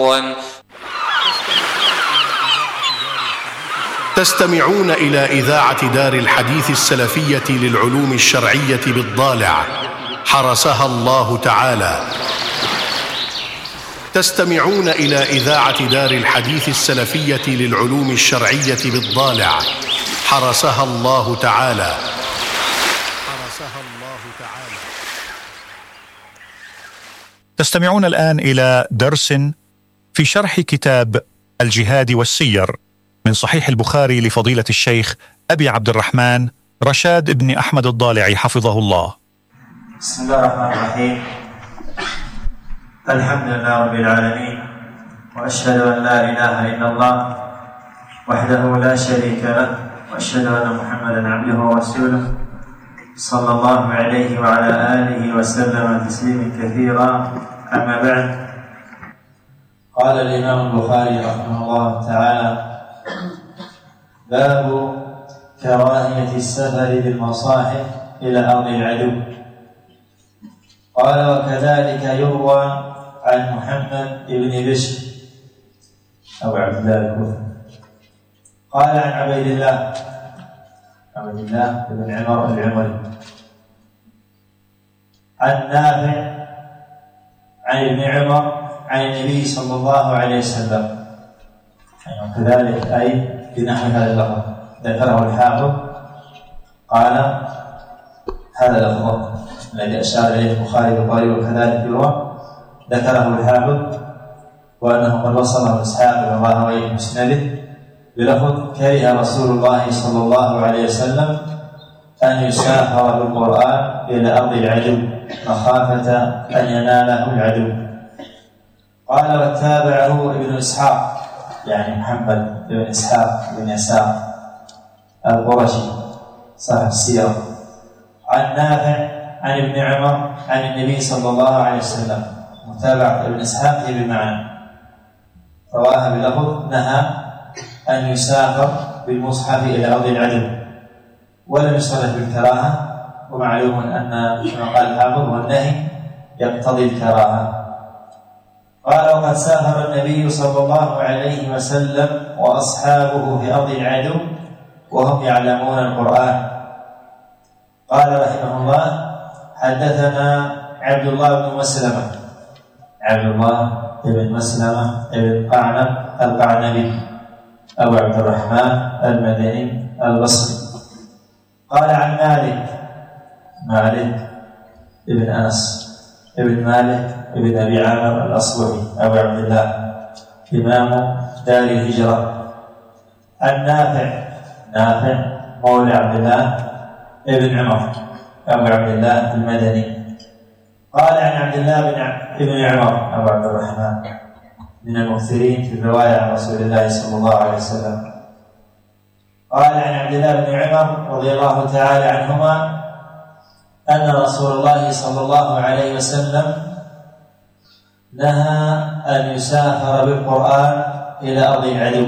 تستمعون إلى إذاعة دار الحديث السلفية للعلوم الشرعية بالضالع حرسها الله تعالى. تستمعون إلى إذاعة دار الحديث السلفية للعلوم الشرعية بالضالع حرسها الله تعالى. تستمعون الآن إلى درس في شرح كتاب الجهاد والسير من صحيح البخاري لفضيلة الشيخ أبي عبد الرحمن رشاد بن أحمد الضالعي حفظه الله. بسم الله الرحمن الرحيم. الحمد لله رب العالمين، وأشهد أن لا إله إلا الله وحده لا شريك له، وأشهد أن محمدا عبده ورسوله صلى الله عليه وعلى آله وسلم تسليما كثيرا. أما بعد، قال الإمام البخاري رحمه الله تعالى: باب كراهية السفر بالمصاحف إلى أرض العدو. قال: وكذلك يروى عن محمد بن بشر أو عبد الله الكوفي قال عن عبيد الله بن عمر العمري عن نافع عن ابن عمر عن النبي صلى الله عليه وسلم، وكذلك أي بنحو هذا اللفظ ذكره الحافظ. قال: هذا اللفظ الذي أشار إليه البخاري وكذلك يروى ذكره الحافظ، وأنه قد وصله إسحاق بن راهويه في مسنده بلفظ: كره رسول الله صلى الله عليه وسلم أن يسافر بالقرآن إلى أرض العدو مخافة أن يناله العدو. قال: وتابعه ابن إسحاق، يعني محمد بن إسحاق بن يسار القرشي صاحب السيرة، عن نافع عن ابن عمر عن النبي صلى الله عليه وسلم. متابعة ابن إسحاق هي بالمعنى، رواها بلفظ: نهى أن يسافر بالمصحف إلى أرض العدو، ولم يصرح بالكراهة، ومعلوم أن كما قال الحافظ والنهي يقتضي الكراهة. قال: وقد سافر النبي صلى الله عليه وسلم وأصحابه في أرض العدو وهم يعلمون القرآن. قال رحمه الله: حدثنا عبد الله بن مسلمة بن قعنب القعنبي أبو عبد الرحمن المدني البصري. قال عن مالك ابن أنس ابن مالك ابن أبي عامر الأصبحي أبو عبد الله إمام دار الهجرة. عن نافع مولى عبد الله ابن عمر أبو عبد الله المدني. قال عن عبد الله بن عمر أبو عبد الرحمن من المكثرين في الرواية عن رسول الله صلى الله عليه وسلم. قال عن عبد الله بن عمر رضي الله تعالى عنهما أن رسول الله صلى الله عليه وسلم نهى أن يسافر بالقرآن إلى أرض العدو.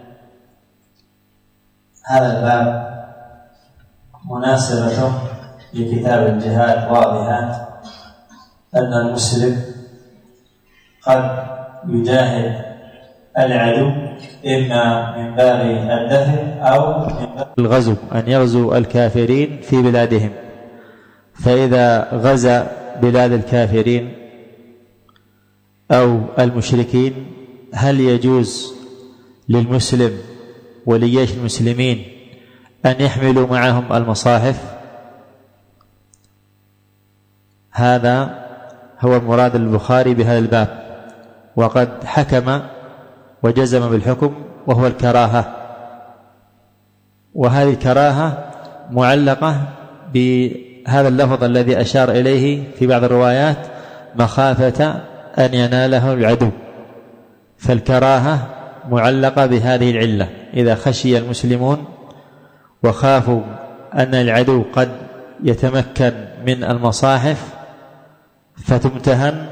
هذا الباب مناسبة لكتاب الجهاد واضحة، أن المسلم قد يجاهد العدو إما من باب الدفع أو من باب الغزو، أن يغزو الكافرين في بلادهم. فإذا غزا بلاد الكافرين أو المشركين، هل يجوز للمسلم ولجيش المسلمين أن يحملوا معهم المصاحف؟ هذا هو مراد البخاري بهذا الباب، وقد حكم وجزم بالحكم وهو الكراهة، وهذه الكراهة معلقة بهذا اللفظ الذي أشار إليه في بعض الروايات: مخافة أن يناله العدو. فالكراهة معلقة بهذه العلة، إذا خشي المسلمون وخافوا أن العدو قد يتمكن من المصاحف فتمتهن،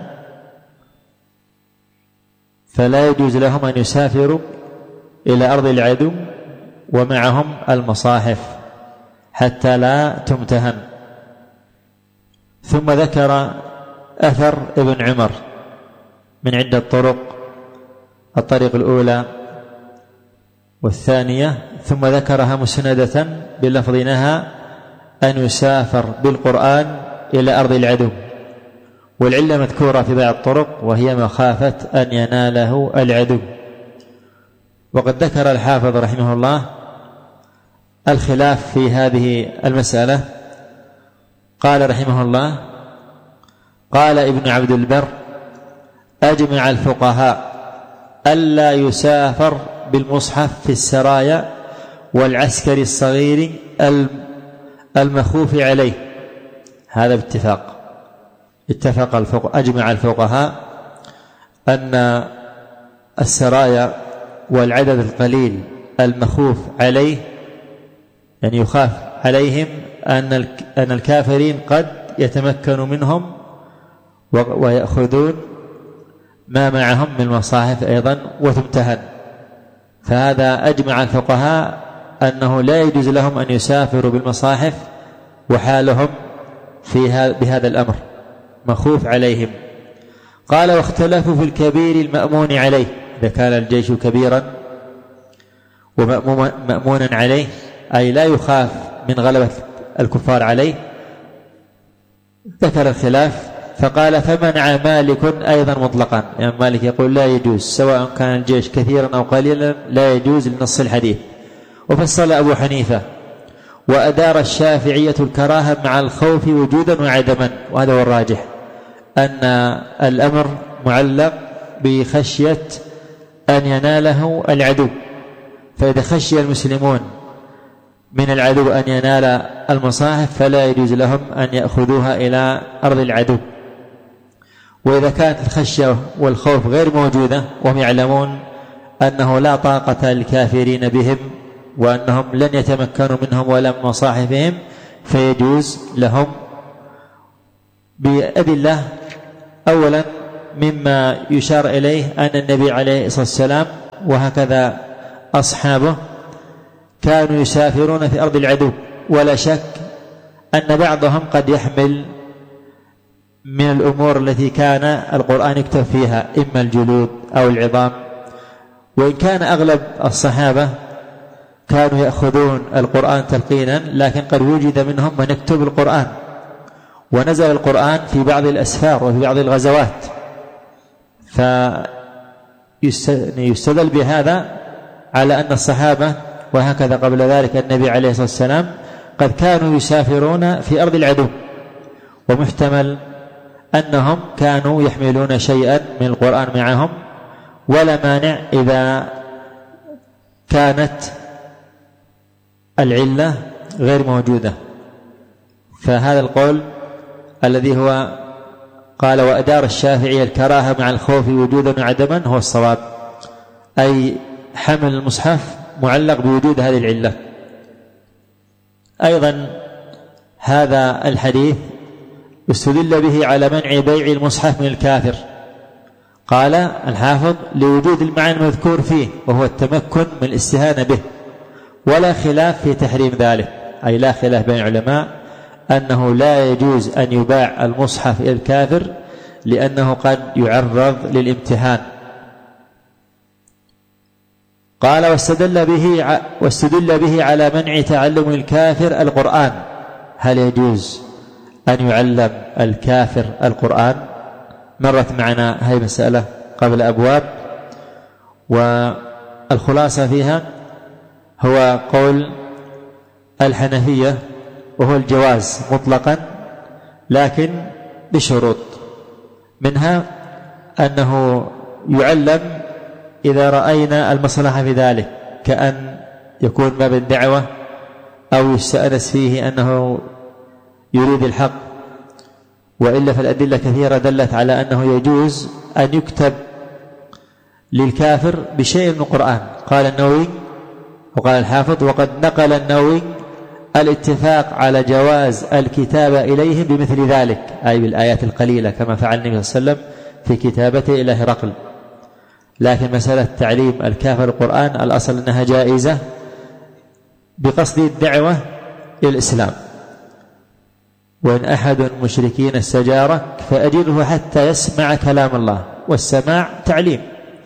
فلا يجوز لهم أن يسافروا إلى أرض العدو ومعهم المصاحف حتى لا تمتهن. ثم ذكر أثر ابن عمر من عدة طرق الطريق الأولى والثانية، ثم ذكرها مسندة بلفظ نهى أن يسافر بالقرآن إلى أرض العدو، والعلة مذكورة في بعض الطرق وهي مخافة أن يناله العدو. وقد ذكر الحافظ رحمه الله الخلاف في هذه المسألة. قال رحمه الله: قال ابن عبد البر: أجمع الفقهاء ألا يسافر بالمصحف في السرايا والعسكر الصغير المخوف عليه. هذا باتفاق، أجمع الفقهاء أن السرايا والعدد القليل المخوف عليه، يعني يخاف عليهم أن الكافرين قد يتمكنوا منهم ويأخذون ما معهم من المصاحف أيضا وتمتهن. فهذا أجمع الفقهاء أنه لا يجوز لهم أن يسافروا بالمصاحف وحالهم بهذا الأمر مخوف عليهم. قال: واختلفوا في الكبير المأمون عليه، إذا كان الجيش كبيرا ومأمونا عليه أي لا يخاف من غلبة الكفار عليه، ذكر الخلاف. فقال: فمنع مالك أيضا مطلقا، يعني مالك يقول لا يجوز سواء كان الجيش كثيرا أو قليلا، لا يجوز لنص الحديث. وفصل أبو حنيفة. وأدار الشافعية الكراهة مع الخوف وجودا وعدما، وهذا هو الراجح، أن الأمر معلق بخشية أن يناله العدو، فإذا خشي المسلمون من العدو أن ينال المصاحف فلا يجوز لهم أن يأخذوها إلى أرض العدو. وإذا كانت الخشية والخوف غير موجودة وهم يعلمون أنه لا طاقة للكافرين بهم وأنهم لن يتمكنوا منهم ولا من مصاحفهم، فيجوز لهم بأدلة. أولا مما يشار إليه أن النبي عليه الصلاة والسلام وهكذا أصحابه كانوا يسافرون في أرض العدو، ولا شك أن بعضهم قد يحمل من الأمور التي كان القرآن يكتب فيها إما الجلود أو العظام. وإن كان أغلب الصحابة كانوا يأخذون القرآن تلقينا، لكن قد وجد منهم من يكتب القرآن، ونزل القرآن في بعض الأسفار وفي بعض الغزوات، فيستدل بهذا على أن الصحابة وهكذا قبل ذلك النبي عليه الصلاة والسلام قد كانوا يسافرون في أرض العدو، ومحتمل أنهم كانوا يحملون شيئا من القرآن معهم، ولا مانع إذا كانت العلة غير موجودة. فهذا القول الذي هو قال: وأدار الشافعي الكراهة مع الخوف وجودا وعدما هو الصواب، أي حمل المصحف معلق بوجود هذه العلة. أيضا هذا الحديث استدل به على منع بيع المصحف من الكافر. قال الحافظ: لوجود المعنى المذكور فيه وهو التمكن من الاستهانة به، ولا خلاف في تحريم ذلك، أي لا خلاف بين العلماء أنه لا يجوز أن يباع المصحف إلى الكافر لأنه قد يعرض للامتحان. قال: واستدل به على منع تعلم الكافر القرآن. هل يجوز أن يعلم الكافر القرآن؟ مرت معنا هذه المسألة قبل أبواب، والخلاصة فيها هو قول الحنفية، وهو الجواز مطلقا لكن بشروط، منها أنه يعلم إذا رأينا المصلحة في ذلك، كأن يكون باب الدعوة أو يستأنس فيه أنه يريد الحق، وإلا فالأدلة كثيرة دلت على أنه يجوز أن يكتب للكافر بشيء من القرآن. قال النووي وقال الحافظ: وقد نقل النووي الاتفاق على جواز الكتابة إليهم بمثل ذلك، أي بالآيات القليلة كما فعل النبي صلى الله عليه وسلم في كتابته إلى هرقل. لكن مسألة تعليم الكافر القرآن الأصل أنها جائزة بقصد الدعوة إلى الإسلام. وإن أحد المشركين استجارك فأجره حتى يسمع كلام الله، والسماع تعليم،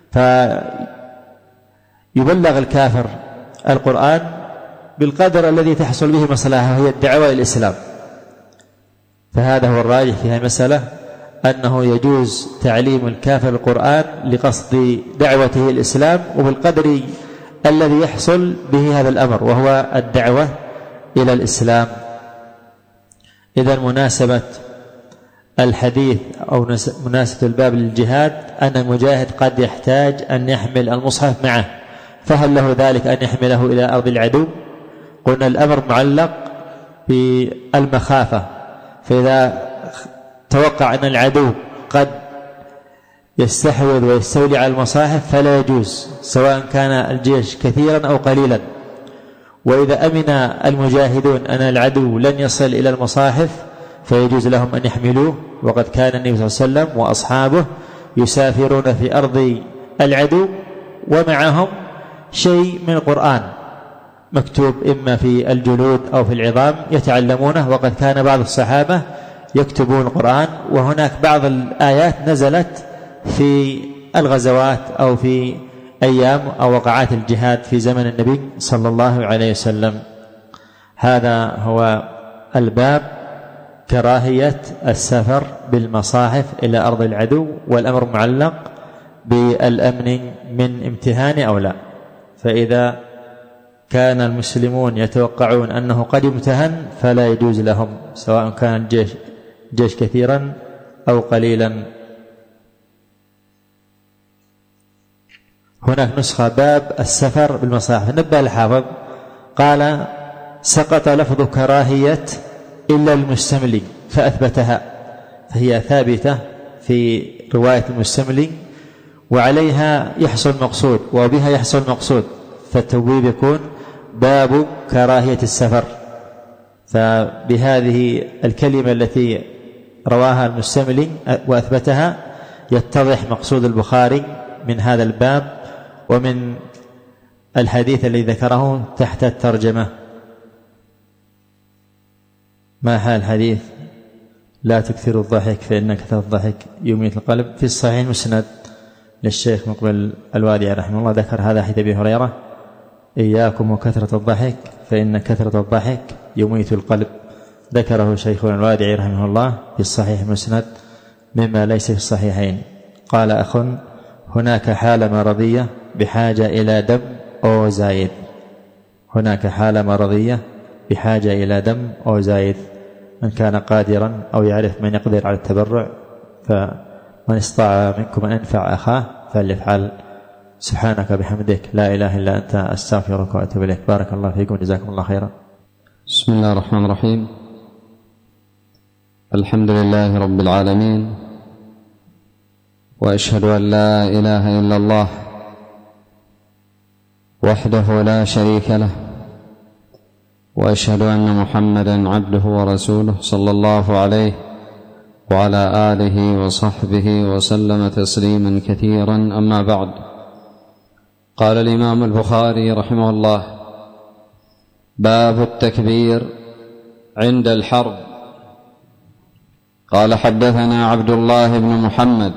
فيبلغ الكافر القرآن بالقدر الذي تحصل به مصلحة، وهي الدعوة إلى الإسلام. فهذا هو الراجح في هذه المسألة، أنه يجوز تعليم الكافر القرآن لقصد دعوته الإسلام، وبالقدر الذي يحصل به هذا الأمر، وهو الدعوة إلى الإسلام. إذن مناسبة الحديث أو مناسبة الباب للجهاد أن المجاهد قد يحتاج أن يحمل المصحف معه، فهل له ذلك أن يحمله إلى أرض العدو؟ قلنا الأمر معلق بالمخافة، فإذا توقع أن العدو قد يستحوذ ويستولي على المصاحف فلا يجوز، سواء كان الجيش كثيرا أو قليلا. وإذا أمن المجاهدون أن العدو لن يصل إلى المصاحف فيجوز لهم أن يحملوه. وقد كان النبي صلى الله عليه وسلم وأصحابه يسافرون في أرض العدو ومعهم شيء من القرآن مكتوب إما في الجلود أو في العظام يتعلمونه، وقد كان بعض الصحابة يكتبون القرآن. وهناك بعض الآيات نزلت في الغزوات أو في أيام أو وقعات الجهاد في زمن النبي صلى الله عليه وسلم. هذا هو الباب، كراهية السفر بالمصاحف إلى أرض العدو، والأمر معلق بالأمن من امتهان أو لا. فإذا كان المسلمون يتوقعون أنه قد يمتهن فلا يجوز لهم، سواء كان الجيش كثيرا أو قليلا. هناك نسخة باب السفر بالمصاحف، نبه الحافظ قال: سقط لفظ كراهية إلا المستملي فأثبتها، فهي ثابتة في رواية المستملي، وعليها يحصل مقصود وبها يحصل مقصود، فالتبويب يكون باب كراهية السفر. فبهذه الكلمة التي رواها المستملي وأثبتها يتضح مقصود البخاري من هذا الباب ومن الحديث الذي ذكره تحت الترجمة. ما حال الحديث؟ لا تكثروا الضحك فإن كثرة الضحك يميت القلب. في الصحيح المسند للشيخ مقبل الوادعي رحمه الله ذكر هذا حديث أبي هريرة: إياكم وكثرة الضحك فإن كثرة الضحك يميت القلب. ذكره شيخنا الوادعي رحمه الله في الصحيح المسند مما ليس في الصحيحين. قال: أخ، هناك حالة مرضية بحاجة إلى دم أو زايد. هناك حالة مرضية بحاجة إلى دم أو زايد، من كان قادرا أو يعرف من يقدر على التبرع فمن استطاع منكم أن ينفع أخاه فليفعل. سبحانك بحمدك لا إله إلا أنت أستغفرك وأتوب إليك. بارك الله فيكم جزاكم الله خيرا. بسم الله الرحمن الرحيم. الحمد لله رب العالمين، وأشهد أن لا إله إلا الله وحده لا شريك له، وأشهد أن محمدا عبده ورسوله صلى الله عليه وعلى آله وصحبه وسلم تسليما كثيرا. أما بعد، قال الإمام البخاري رحمه الله: باب التكبير عند الحرب. قال: حدثنا عبد الله بن محمد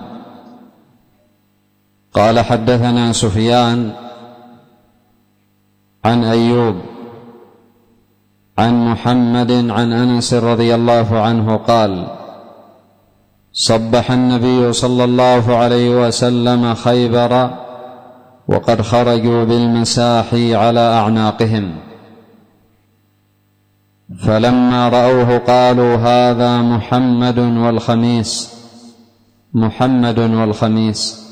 قال: حدثنا سفيان عن أيوب عن محمد عن أنس رضي الله عنه قال: صبح النبي صلى الله عليه وسلم خيبر وقد خرجوا بالمساحي على أعناقهم، فلما رأوه قالوا: هذا محمد والخميس.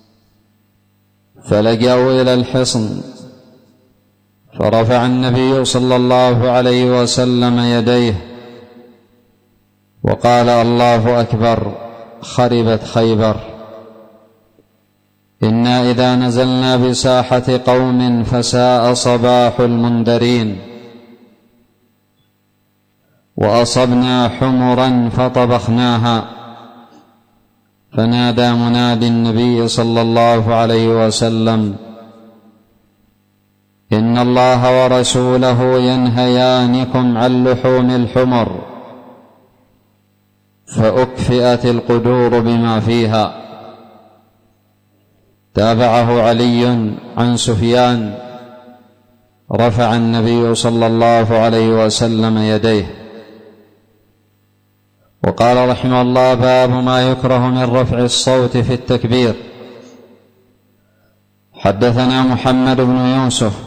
فلجأوا إلى الحصن، فرفع النبي صلى الله عليه وسلم يديه وقال: الله أكبر، خربت خيبر. إنا إذا نزلنا بساحة قوم فساء صباح المنذرين، وأصبنا حمرا فطبخناها. فنادى منادي النبي صلى الله عليه وسلم: إن الله ورسوله ينهيانكم عن لحوم الحمر، فأكفئت القدور بما فيها. تابعه علي عن سفيان رفع النبي صلى الله عليه وسلم يديه. وقال رحمه الله: باب ما يكره من رفع الصوت في التكبير. حدثنا محمد بن يوسف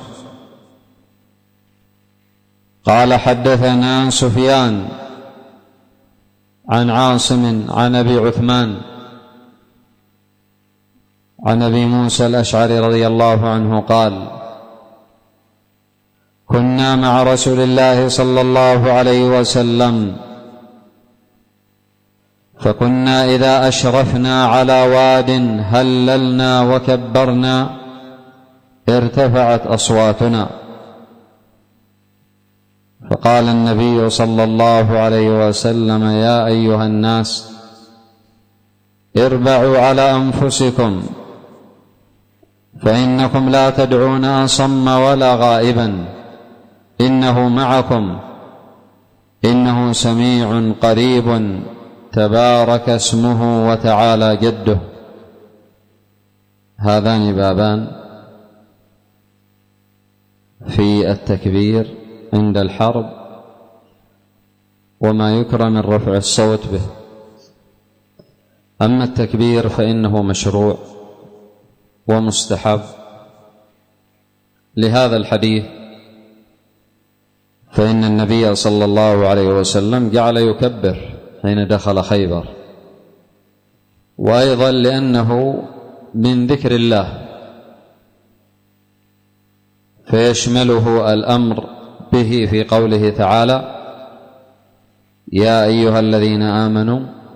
قال حدثنا سفيان عن عاصم عن أبي عثمان عن أبي موسى الأشعري رضي الله عنه قال: كنا مع رسول الله صلى الله عليه وسلم، فكنا إذا أشرفنا على واد هللنا وكبرنا ارتفعت أصواتنا، فقال النبي صلى الله عليه وسلم: يا أيها الناس اربعوا على أنفسكم، فإنكم لا تدعون أصم ولا غائبا، إنه معكم، إنه سميع قريب، تبارك اسمه وتعالى جده. هذان بابان في التكبير عند الحرب وما يكره من رفع الصوت به. أما التكبير فإنه مشروع ومستحب لهذا الحديث، فإن النبي صلى الله عليه وسلم جعل يكبر حين دخل خيبر، وأيضا لأنه من ذكر الله فيشمله الأمر به في قوله تعالى: يا أيها الذين آمنوا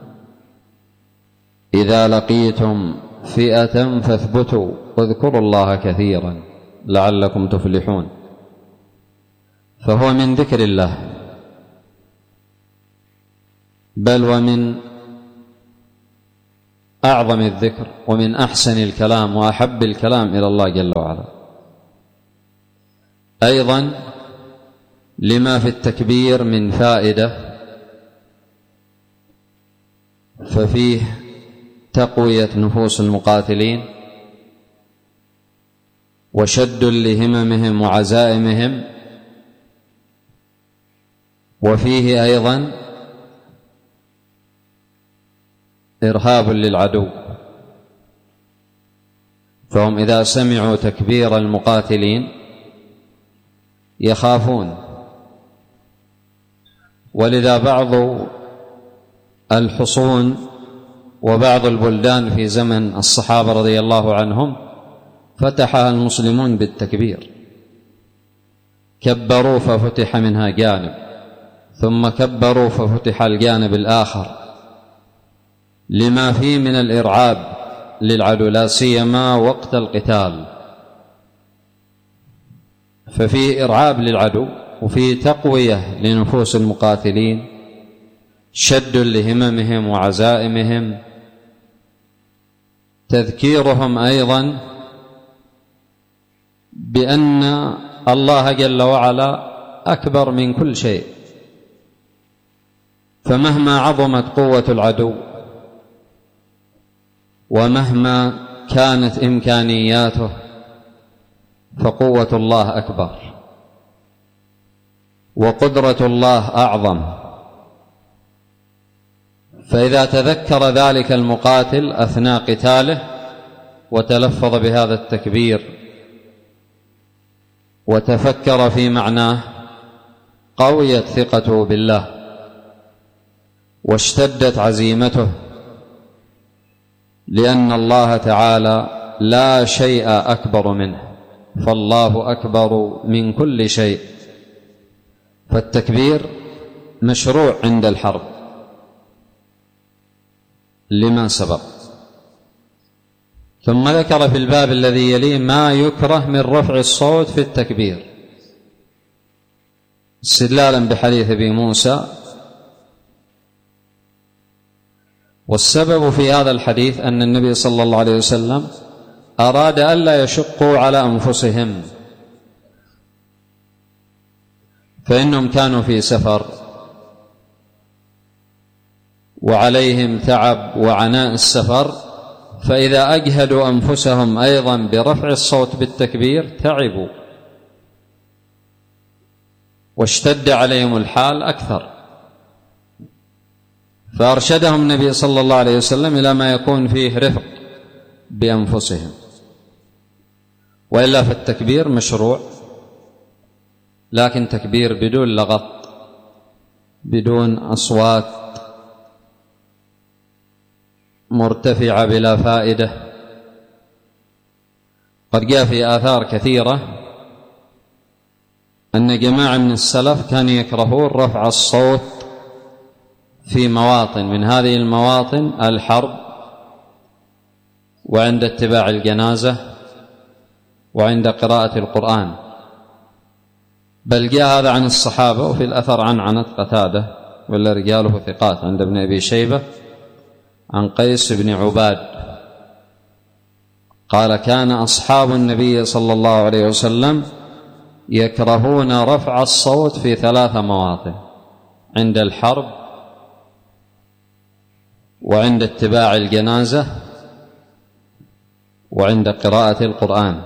إذا لقيتم فئة فاثبتوا واذكروا الله كثيرا لعلكم تفلحون. فهو من ذكر الله، بل ومن أعظم الذكر ومن أحسن الكلام وأحب الكلام إلى الله جل وعلا. أيضا لما في التكبير من فائدة، ففيه تقوية نفوس المقاتلين وشد لهممهم وعزائمهم، وفيه أيضا إرهاب للعدو، فهم إذا سمعوا تكبير المقاتلين يخافون. ولذا بعض الحصون وبعض البلدان في زمن الصحابة رضي الله عنهم فتحها المسلمون بالتكبير، كبروا ففتح منها جانب، ثم كبروا ففتح الجانب الآخر، لما فيه من الإرعاب للعدو، لا سيما وقت القتال، ففيه إرعاب للعدو وفيه تقوية لنفوس المقاتلين، شد لهممهم وعزائمهم، تذكيرهم أيضا بأن الله جل وعلا أكبر من كل شيء، فمهما عظمت قوة العدو ومهما كانت إمكانياته فقوة الله أكبر وقدرة الله أعظم. فإذا تذكر ذلك المقاتل أثناء قتاله وتلفظ بهذا التكبير وتفكر في معناه، قويت ثقته بالله واشتدت عزيمته، لأن الله تعالى لا شيء أكبر منه، فالله أكبر من كل شيء. فالتكبير مشروع عند الحرب لما سبق. ثم ذكر في الباب الذي يليه ما يكره من رفع الصوت في التكبير، استدلالا بحديث أبي موسى. والسبب في هذا الحديث أن النبي صلى الله عليه وسلم أراد ألا يشقوا على أنفسهم، فإنهم كانوا في سفر وعليهم تعب وعناء السفر، فإذا أجهدوا أنفسهم أيضا برفع الصوت بالتكبير تعبوا واشتد عليهم الحال أكثر، فأرشدهم النبي صلى الله عليه وسلم إلى ما يكون فيه رفق بأنفسهم، وإلا فالتكبير مشروع، لكن تكبير بدون لغط، بدون أصوات مرتفعة بلا فائدة. قد جاء في آثار كثيرة أن جماعة من السلف كانوا يكرهون رفع الصوت في مواطن، من هذه المواطن الحرب، وعند اتباع الجنازة، وعند قراءة القرآن. بل جاء هذا عن الصحابة، وفي الأثر عن قتادة ولا رجاله ثقات عند ابن أبي شيبة عن قيس بن عباد قال: كان أصحاب النبي صلى الله عليه وسلم يكرهون رفع الصوت في 3 مواطن: عند الحرب، وعند اتباع الجنازة، وعند قراءة القرآن.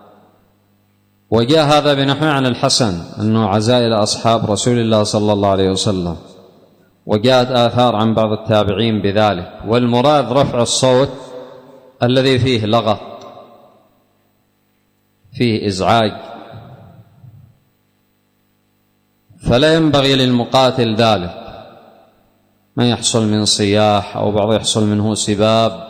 وجاء هذا بنحو عن الحسن أنه عزاء إلى أصحاب رسول الله صلى الله عليه وسلم، وجاءت آثار عن بعض التابعين بذلك. والمراد رفع الصوت الذي فيه لغط، فيه إزعاج، فلا ينبغي للمقاتل ذلك، ما يحصل من صياح أو بعض يحصل منه سباب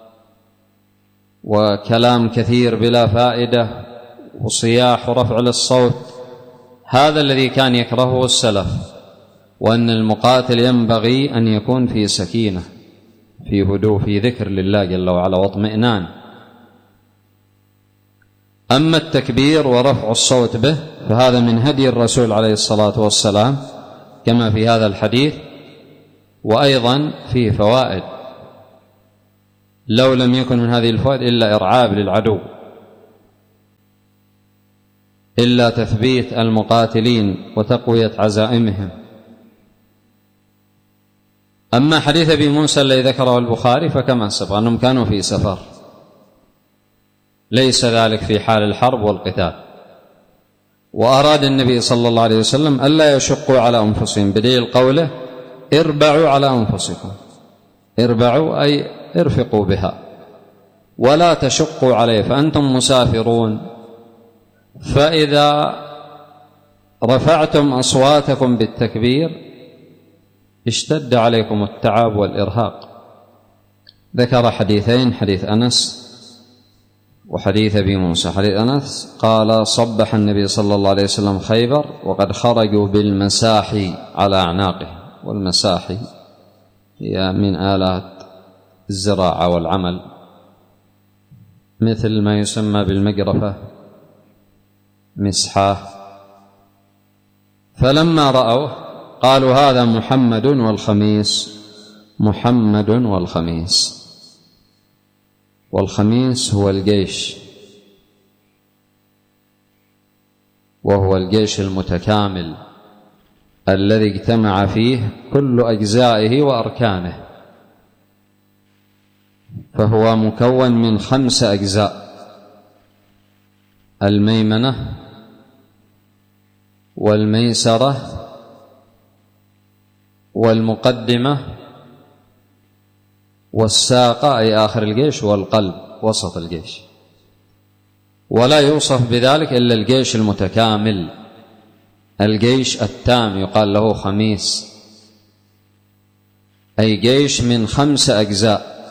وكلام كثير بلا فائدة وصياح ورفع للصوت. هذا الذي كان يكرهه السلف، وأن المقاتل ينبغي أن يكون في سكينة، في هدوء، في ذكر لله جل وعلا واطمئنان. أما التكبير ورفع الصوت به فهذا من هدي الرسول عليه الصلاة والسلام كما في هذا الحديث، وأيضا فيه فوائد لو لم يكن من هذه الفوائد إلا إرعاب للعدو، إلا تثبيت المقاتلين وتقوية عزائمهم. أما حديث أبي موسى الذي ذكره البخاري فكما سبق أنهم كانوا في سفر، ليس ذلك في حال الحرب والقتال، وأراد النبي صلى الله عليه وسلم ألا يشقوا على أنفسهم، بدليل قوله: اربعوا على أنفسكم. اربعوا أي ارفقوا بها ولا تشقوا عليه، فأنتم مسافرون، فإذا رفعتم أصواتكم بالتكبير اشتد عليكم التعب والإرهاق. ذكر حديثين: حديث أنس وحديث أبي موسى. حديث أنس قال: صبح النبي صلى الله عليه وسلم خيبر وقد خرجوا بالمساحي على أعناقهم، والمساحي هي من آلات الزراعة والعمل، مثل ما يسمى بالمجرفة، مسحاه. فلما رأوه قالوا: هذا محمد والخميس، محمد والخميس. والخميس هو الجيش، وهو الجيش المتكامل الذي اجتمع فيه كل أجزائه وأركانه، فهو مكون من 5 أجزاء: الميمنة والميسرة والمقدمة والساقة أي آخر الجيش، والقلب وسط الجيش. ولا يوصف بذلك إلا الجيش المتكامل، الجيش التام يقال له خميس، أي جيش من 5 أجزاء،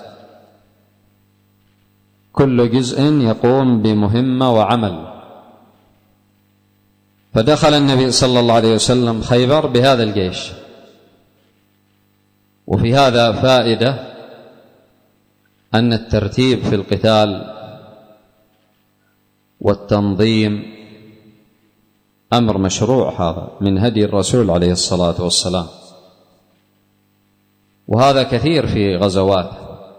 كل جزء يقوم بمهمة وعمل. فدخل النبي صلى الله عليه وسلم خيبر بهذا الجيش. وفي هذا فائدة أن الترتيب في القتال والتنظيم أمر مشروع، هذا من هدي الرسول عليه الصلاة والسلام، وهذا كثير في غزوات.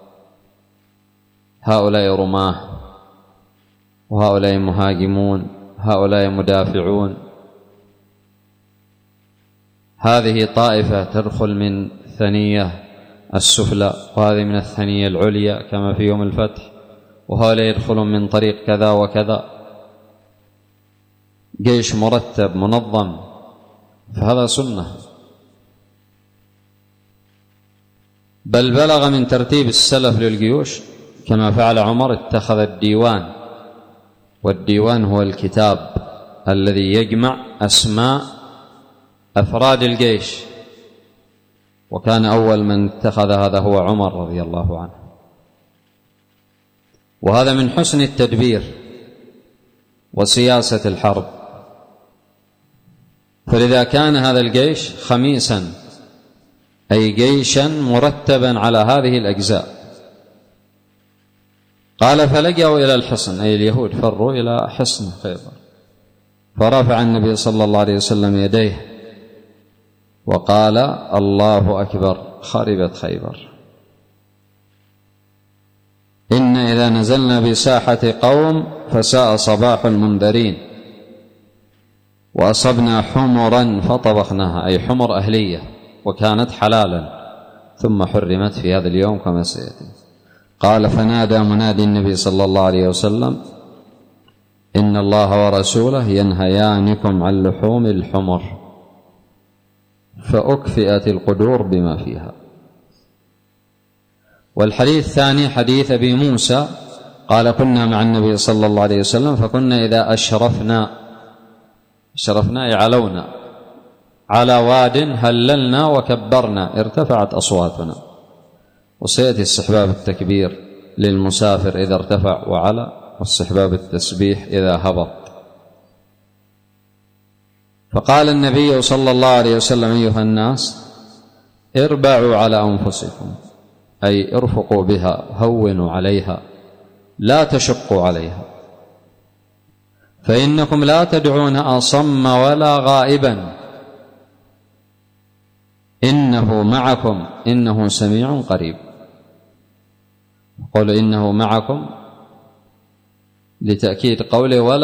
هؤلاء رماه، وهؤلاء مهاجمون، هؤلاء مدافعون، هذه طائفة تدخل من ثنية السفلى، وهذه من الثنية العليا كما في يوم الفتح، وهؤلاء يدخلون من طريق كذا وكذا، جيش مرتب منظم، فهذا سنة. بل بلغ من ترتيب السلف للجيوش كما فعل عمر، اتخذ الديوان، والديوان هو الكتاب الذي يجمع أسماء أفراد الجيش، وكان أول من اتخذ هذا هو عمر رضي الله عنه. وهذا من حسن التدبير وسياسة الحرب. فلذا كان هذا الجيش خميسا، أي جيشا مرتبا على هذه الأجزاء. قال فلجأوا إلى الحصن، أي اليهود فروا إلى حصن خيبر، فرفع النبي صلى الله عليه وسلم يديه وقال الله أكبر، خربت خيبر. إن إذا نزلنا بساحة قوم فساء صباح المنذرين، وأصبنا حمرا فطبخناها، أي حمر أهلية وكانت حلالا ثم حرمت في هذا اليوم كما سيأتي. قال فنادى منادي النبي صلى الله عليه وسلم إن الله ورسوله ينهيانكم عن لحوم الحمر، فأكفئت القدور بما فيها. والحديث الثاني حديث أبي موسى قال كنا مع النبي صلى الله عليه وسلم فكنا إذا أشرفنا علونا على واد هللنا وكبرنا، ارتفعت أصواتنا. وسيأتي استحباب التكبير للمسافر إذا ارتفع وعلى، واستحباب التسبيح إذا هبط. فقال النبي صلى الله عليه وسلم أيها الناس اربعوا على أنفسكم، أي ارفقوا بها، هونوا عليها، لا تشقوا عليها، فإنكم لا تدعون أصم ولا غائبا، إنه معكم إنه سميع قريب. قولوا إنه معكم لتأكيد قوله ولا